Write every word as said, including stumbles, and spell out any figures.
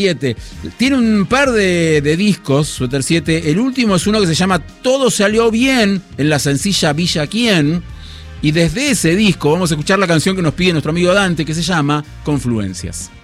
siete. Tiene un par de, de discos, Suéter siete. El último es uno que se llama Todo salió bien, en la sencilla Villa Quién. Y desde ese disco vamos a escuchar la canción que nos pide nuestro amigo Dante, que se llama Confluencias.